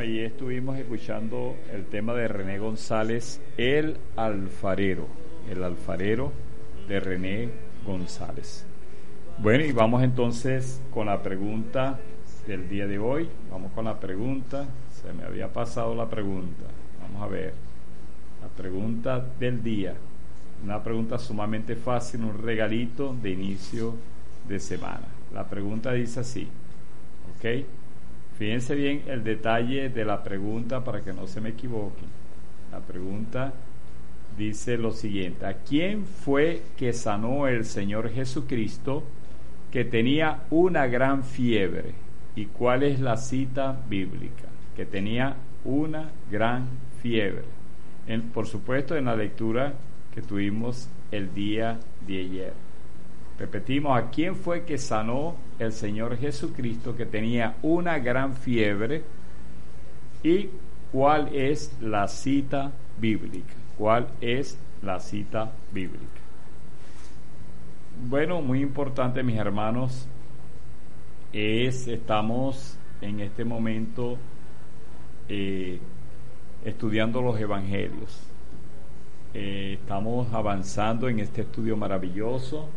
ahí estuvimos escuchando el tema de René González, el alfarero de René González. Bueno, y vamos entonces con la pregunta del día de hoy. Vamos con la pregunta, se me había pasado la pregunta. Vamos a ver, la pregunta del día. Una pregunta sumamente fácil, un regalito de inicio de semana. La pregunta dice así, ¿ok? Fíjense bien el detalle de la pregunta para que no se me equivoquen. La pregunta dice lo siguiente: ¿a quién fue que sanó el Señor Jesucristo que tenía una gran fiebre? ¿Y cuál es la cita bíblica? Que tenía una gran fiebre. Por supuesto, en la lectura que tuvimos el día de ayer. Repetimos, ¿a quién fue que sanó el Señor Jesucristo que tenía una gran fiebre? ¿Y cuál es la cita bíblica? ¿Cuál es la cita bíblica? Bueno, muy importante, mis hermanos, estamos en este momento estudiando los evangelios. Estamos avanzando en este estudio maravilloso.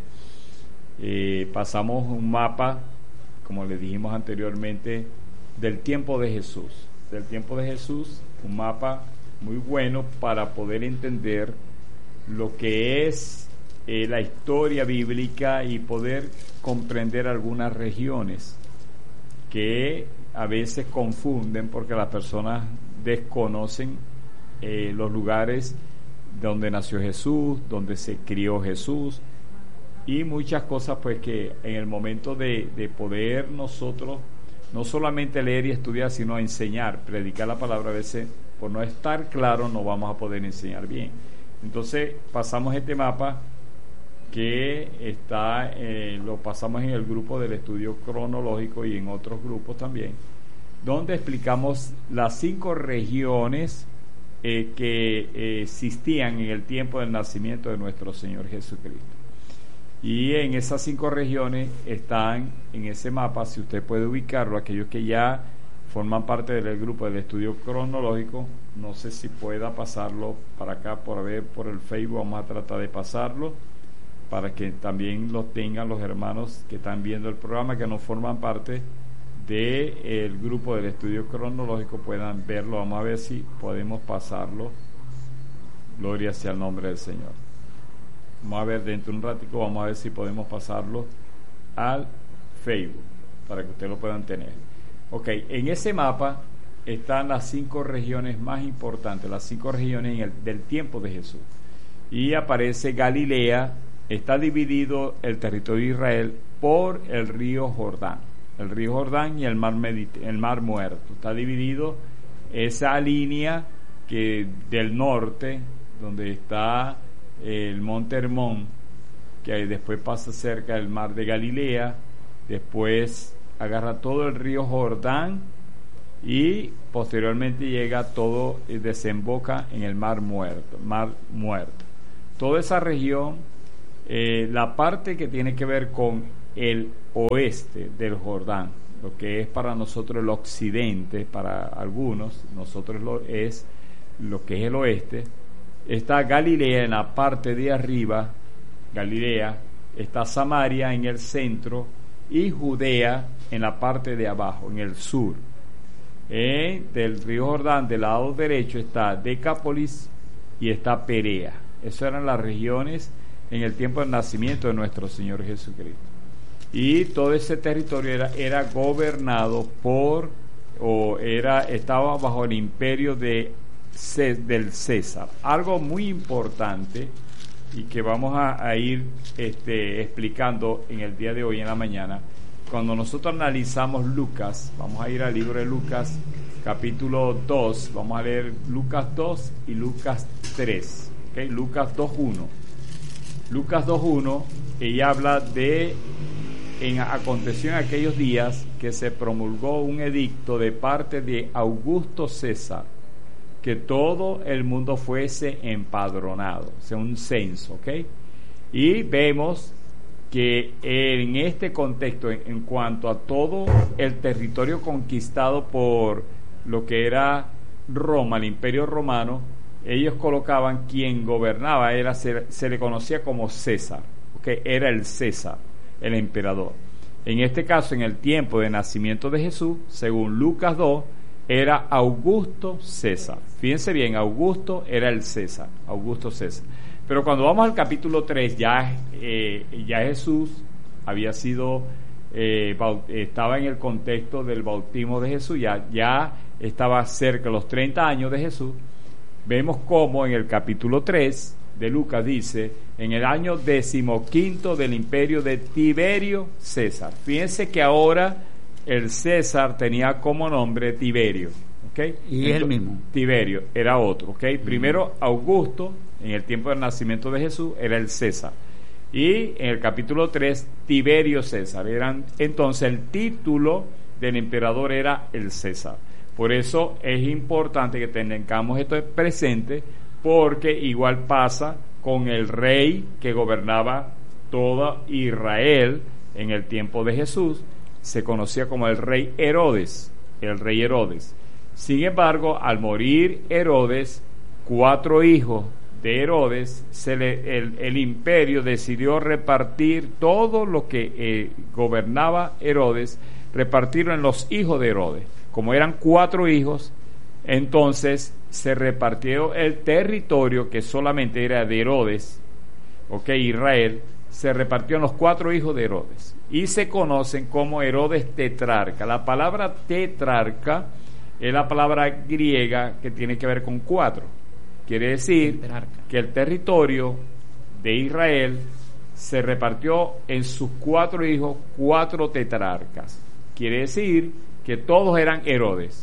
Pasamos un mapa, como le dijimos anteriormente, del tiempo de Jesús. Del tiempo de Jesús, un mapa muy bueno para poder entender lo que es la historia bíblica y poder comprender algunas regiones que a veces confunden porque las personas desconocen los lugares donde nació Jesús, donde se crió Jesús, y muchas cosas pues que en el momento de poder nosotros no solamente leer y estudiar, sino enseñar, predicar la palabra, a veces por no estar claro no vamos a poder enseñar bien. Entonces pasamos este mapa que está, lo pasamos en el grupo del estudio cronológico y en otros grupos también, donde explicamos las 5 regiones que existían en el tiempo del nacimiento de nuestro Señor Jesucristo. Y en esas 5 regiones están en ese mapa, si usted puede ubicarlo, aquellos que ya forman parte del grupo del estudio cronológico, no sé si pueda pasarlo para acá, por el Facebook, vamos a tratar de pasarlo, para que también lo tengan los hermanos que están viendo el programa, que no forman parte del grupo del estudio cronológico, puedan verlo. Vamos a ver si podemos pasarlo. Gloria sea el nombre del Señor. Vamos a ver dentro de un ratico, vamos a ver si podemos pasarlo al Facebook para que ustedes lo puedan tener. Ok, en ese mapa están las 5 regiones más importantes, las 5 regiones del tiempo de Jesús. Y aparece Galilea, está dividido el territorio de Israel por el río Jordán. El río Jordán y el mar Muerto. Está dividido esa línea que del norte, donde está el monte Hermón, que después pasa cerca del mar de Galilea, después agarra todo el río Jordán y posteriormente llega todo y desemboca en el mar Muerto. Toda esa región, la parte que tiene que ver con el oeste del Jordán, lo que es para nosotros el occidente, para algunos, nosotros es lo que es el oeste. Está Galilea en la parte de arriba, Galilea, está Samaria en el centro y Judea en la parte de abajo, en el sur. Del río Jordán, del lado derecho, está Decápolis y está Perea. Esas eran las regiones en el tiempo del nacimiento de nuestro Señor Jesucristo. Y todo ese territorio era gobernado estaba bajo el imperio del César. Algo muy importante y que vamos a ir explicando en el día de hoy en la mañana. Cuando nosotros analizamos Lucas, vamos a ir al libro de Lucas capítulo 2, vamos a leer Lucas 2 y Lucas 3, ¿okay? Lucas 2.1. Lucas 2.1, ella habla aconteció en aquellos días que se promulgó un edicto de parte de Augusto César, que todo el mundo fuese empadronado, o sea, un censo, ¿ok? Y vemos que en este contexto, en cuanto a todo el territorio conquistado por lo que era Roma, el Imperio Romano, ellos colocaban quien gobernaba, se le conocía como César, ¿okay? Era el César, el emperador. En este caso, en el tiempo de nacimiento de Jesús, según Lucas 2, era Augusto César. Fíjense bien, Augusto era el César, Augusto César. Pero cuando vamos al capítulo 3, ya Jesús había sido, estaba en el contexto del bautismo de Jesús, ya estaba cerca de los 30 años de Jesús. Vemos cómo en el capítulo 3 de Lucas dice, en el año 15 del imperio de Tiberio César. Fíjense que ahora el César tenía como nombre Tiberio, ¿okay? Y él mismo. Tiberio era otro, ¿okay? Primero Augusto, en el tiempo del nacimiento de Jesús, era el César. Y en el capítulo 3, Tiberio César. Entonces el título del emperador era el César. Por eso es importante que tengamos esto presente, porque igual pasa con el rey que gobernaba toda Israel en el tiempo de Jesús. Se conocía como el rey Herodes, Sin embargo, al morir Herodes, 4 hijos de Herodes, el imperio decidió repartir todo lo que gobernaba Herodes, repartirlo en los hijos de Herodes. Como eran 4 hijos, entonces se repartió el territorio que solamente era de Herodes, Israel, se repartió en los 4 hijos de Herodes y se conocen como Herodes tetrarca. La palabra tetrarca es la palabra griega que tiene que ver con 4. Quiere decir que el territorio de Israel se repartió en sus 4 hijos, 4 tetrarcas. Quiere decir que todos eran Herodes.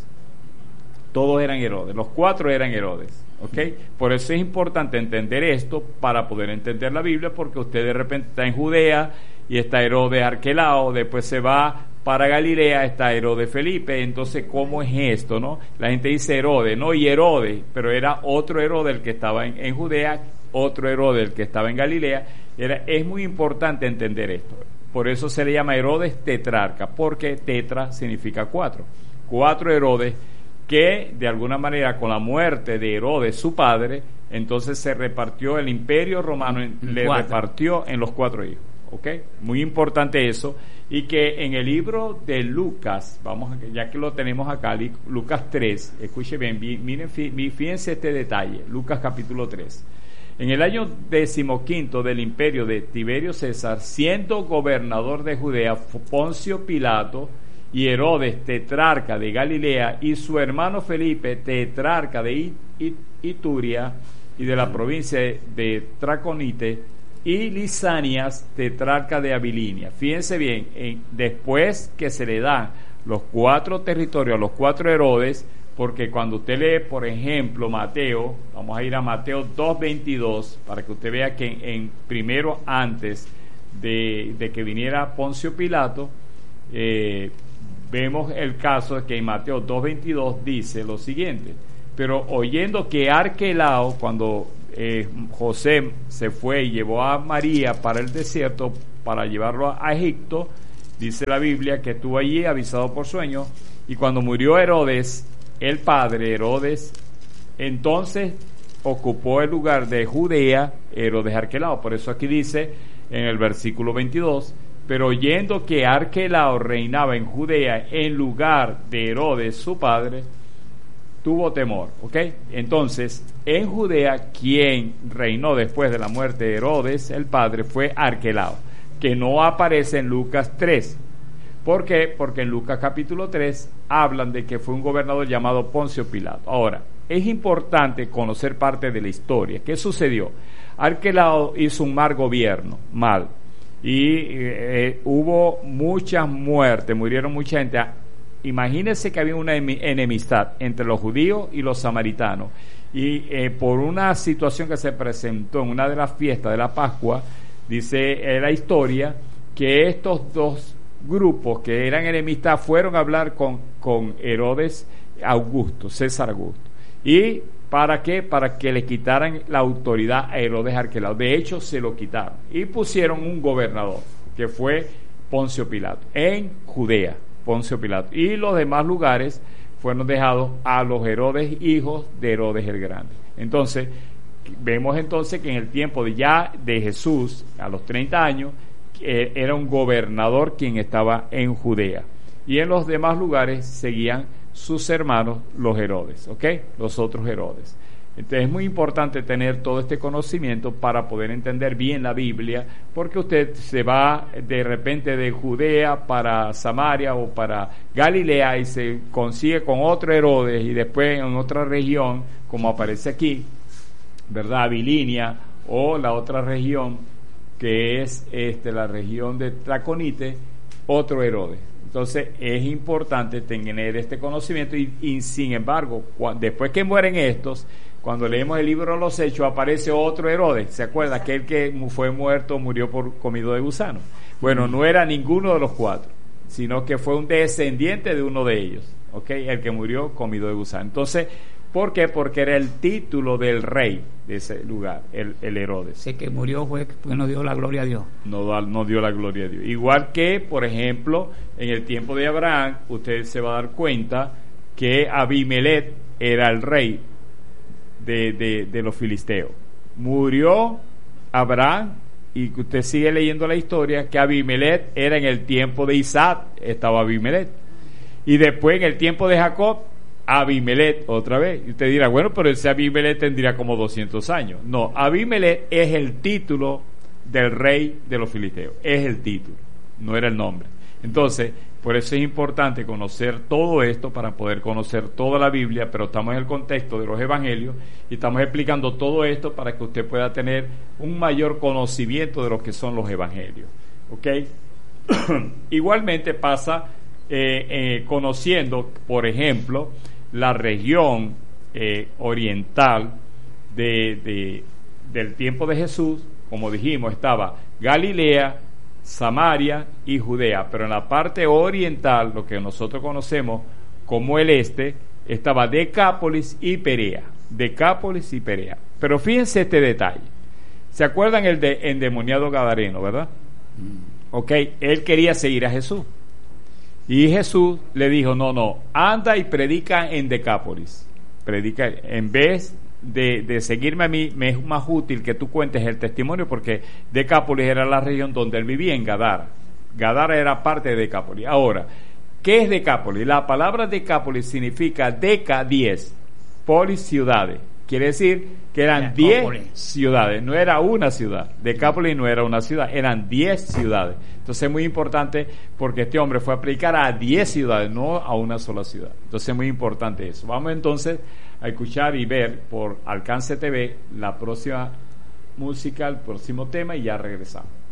Los 4 eran Herodes. ¿Okay? Por eso es importante entender esto para poder entender la Biblia, porque usted de repente está en Judea y está Herodes Arquelao, después se va para Galilea, está Herodes Felipe. Entonces, ¿cómo es esto, no? La gente dice Herodes, ¿no? Y Herodes, pero era otro Herodes el que estaba en Judea, otro Herodes el que estaba en Galilea. Es muy importante entender esto. Por eso se le llama Herodes tetrarca, porque tetra significa 4. 4 Herodes que de alguna manera con la muerte de Herodes, su padre, entonces se repartió el imperio romano, repartió en los 4 hijos. ¿Okay? Muy importante eso. Y que en el libro de Lucas, ya que lo tenemos acá, Lucas 3, escuche bien, miren, fíjense este detalle, Lucas capítulo 3. En el año 15 del imperio de Tiberio César, siendo gobernador de Judea Poncio Pilato y Herodes tetrarca de Galilea y su hermano Felipe tetrarca de Ituria y de la provincia de Traconite y Lisanias tetrarca de Abilinia. Fíjense bien, después que se le dan los 4 territorios a los 4 Herodes, porque cuando usted lee, por ejemplo, Mateo, vamos a ir a Mateo 2:22 para que usted vea que primero antes de que viniera Poncio Pilato, vemos el caso de que en Mateo 2:22 dice lo siguiente: pero oyendo que Arquelao, cuando José se fue y llevó a María para el desierto para llevarlo a Egipto, dice la Biblia que estuvo allí avisado por sueño, y cuando murió Herodes, el padre Herodes, entonces ocupó el lugar de Judea Herodes Arquelao. Por eso aquí dice en el versículo 22: pero oyendo que Arquelao reinaba en Judea en lugar de Herodes su padre, tuvo temor. Entonces, en Judea, quien reinó después de la muerte de Herodes el padre fue Arquelao, que no aparece en Lucas 3. ¿Por qué? Porque en Lucas capítulo 3 hablan de que fue un gobernador llamado Poncio Pilato. Ahora, es importante conocer parte de la historia. ¿Qué sucedió? Arquelao hizo un mal gobierno, y hubo muchas muertes, murieron mucha gente. Imagínense que había una enemistad entre los judíos y los samaritanos, y por una situación que se presentó en una de las fiestas de la Pascua, dice la historia que estos dos grupos que eran enemistas fueron a hablar con Herodes Augusto, César Augusto. ¿Y para qué? Para que le quitaran la autoridad a Herodes Arquelao. De hecho, se lo quitaron y pusieron un gobernador, que fue Poncio Pilato, en Judea, Poncio Pilato. Y los demás lugares, fueron dejados a los Herodes, hijos de Herodes el Grande. Entonces, vemos entonces que en el tiempo de Jesús, a los 30 años, era un gobernador quien estaba en Judea. Y en los demás lugares seguían sus hermanos, los Herodes, ¿ok? Los otros Herodes. Entonces es muy importante tener todo este conocimiento para poder entender bien la Biblia, porque usted se va de repente de Judea para Samaria o para Galilea y se consigue con otro Herodes, y después en otra región, como aparece aquí, ¿verdad? Abilinia, o la otra región que es la región de Traconite, otro Herodes. Entonces es importante tener este conocimiento y sin embargo, después que mueren estos, cuando leemos el libro de los Hechos, aparece otro Herodes. ¿Se acuerda? Aquel que fue muerto, murió por comido de gusano. Bueno, no era ninguno de los cuatro, sino que fue un descendiente de uno de ellos, ¿ok? El que murió comido de gusano. Entonces, ¿por qué? Porque era el título del rey de ese lugar, el Herodes. Ese que murió fue porque no dio la gloria a Dios. No dio la gloria a Dios. Igual que, por ejemplo, en el tiempo de Abraham, usted se va a dar cuenta que Abimelech era el rey de los filisteos. Murió Abraham, y usted sigue leyendo la historia, que Abimelech era en el tiempo de Isaac, estaba Abimelech. Y después en el tiempo de Jacob, Abimelech otra vez. Y usted dirá, bueno, pero ese Abimelech tendría como 200 años. No, Abimelech es el título del rey de los filisteos. Es el título, no era el nombre. Entonces, por eso es importante conocer todo esto para poder conocer toda la Biblia, pero estamos en el contexto de los evangelios y estamos explicando todo esto para que usted pueda tener un mayor conocimiento de lo que son los evangelios. ¿Ok? Igualmente pasa conociendo, por ejemplo, la región oriental del tiempo de Jesús. Como dijimos, estaba Galilea, Samaria y Judea, pero en la parte oriental, lo que nosotros conocemos como el este, estaba Decápolis y Perea. Decápolis y Perea. Pero fíjense este detalle. ¿Se acuerdan el endemoniado gadareno, verdad? Ok, él quería seguir a Jesús. Y Jesús le dijo, no, anda y predica en Decápolis. Predica, en vez de seguirme a mí, me es más útil que tú cuentes el testimonio, porque Decápolis era la región donde él vivía, en Gadara. Gadara era parte de Decápolis. Ahora, ¿qué es Decápolis? La palabra Decápolis significa deca, 10, polis, ciudades. Quiere decir que eran 10 ciudades, no era una ciudad. Decápolis no era una ciudad, eran 10 ciudades. Entonces es muy importante, porque este hombre fue a predicar a 10 ciudades, no a una sola ciudad. Entonces es muy importante eso. Vamos entonces a escuchar y ver por Alcance TV la próxima música, el próximo tema, y ya regresamos.